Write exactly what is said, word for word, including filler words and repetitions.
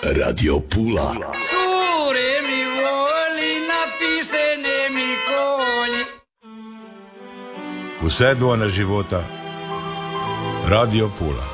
Radio Pula. Sure mi voli, napise ne nikoli. Vse dvojne života. Radio Pula.